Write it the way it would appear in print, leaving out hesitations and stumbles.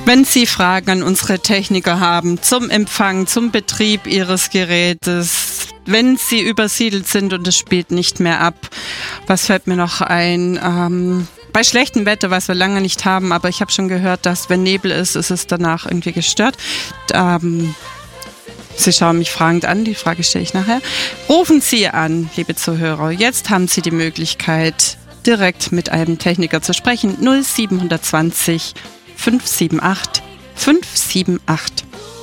Wenn Sie Fragen an unsere Techniker haben zum Empfang, zum Betrieb Ihres Gerätes, wenn Sie übersiedelt sind und es spielt nicht mehr ab, was fällt mir noch ein? Bei schlechtem Wetter, was wir lange nicht haben, aber ich habe schon gehört, dass wenn Nebel ist, ist es danach irgendwie gestört. Sie schauen mich fragend an, die Frage stelle ich nachher. Rufen Sie an, liebe Zuhörer. Jetzt haben Sie die Möglichkeit, direkt mit einem Techniker zu sprechen. 0720 578 578.